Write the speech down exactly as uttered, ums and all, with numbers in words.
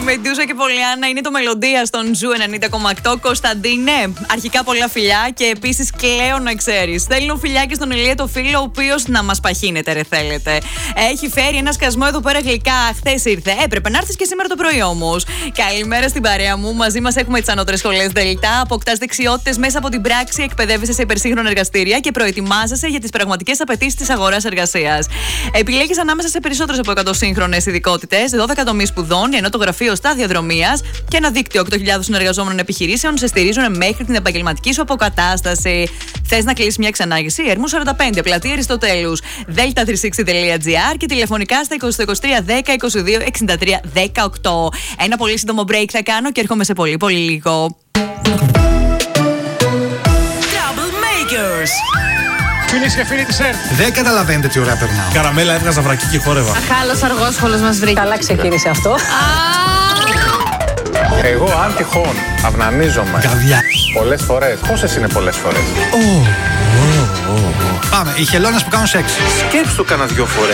Μεντούσα και Πολιάννα είναι το μελωδία στον Ζου ενενήντα κόμμα οκτώ. Κωνσταντίνε, αρχικά πολλά φιλιά και επίσης κλαίω να ξέρεις. Στέλνω φιλιά και στον Ηλία το φίλο, ο οποίος να μας παχύνεται, ρε θέλετε. Έχει φέρει ένα σκασμό εδώ πέρα γλυκά. Χθες ήρθε. Έπρεπε να έρθεις και σήμερα το πρωί όμως. Καλημέρα στην παρέα μου. Μαζί μας έχουμε τις ανώτερες σχολές Δελτά. Αποκτάς δεξιότητες μέσα από την πράξη, εκπαιδεύεσαι σε υπερσύγχρονα εργαστήρια και προετοιμάζεσαι για τις πραγματικές απαιτήσεις της αγοράς εργασίας. Επιλέγεις ανάμεσα σε περισσότερες από εκατό σύγχρονες ειδικότητες, δώδεκα τομείς σπουδών, ενώ το γραφείο σταδιοδρομίας και ένα δίκτυο οκτώ χιλιάδες συνεργαζόμενων επιχειρήσεων σε στηρίζουν μέχρι την επαγγελματική σου αποκατάσταση. Θες να κλείσεις μια εξανάγηση? Ερμού σαράντα πέντε, πλατεία Αριστοτέλους, δέλτα τριακόσια εξήντα τελεία τζι άρ και τηλεφωνικά στα είκοσι είκοσι τρία δέκα είκοσι δύο εξήντα τρία δεκαοκτώ. Ένα πολύ σύντομο break θα κάνω και έρχομαι σε πολύ πολύ λίγο. Φίλες και φίλοι της ΕΡΤ. Δεν καταλαβαίνετε τι ωραία περνάω. Καραμέλα, έβγαζα βρακί και χόρευα. Αχάλος αργόσχολος μας βρήκε. Καλά ξεκίνησε αυτό. Εγώ αν τυχόν αυνανίζομαι Καβιά. πολλές φορές. Πόσες είναι πολλές φορές? Πάμε, οι χελώνες που κάνουν σεξ. Σκέψου κάνα δυο φορές.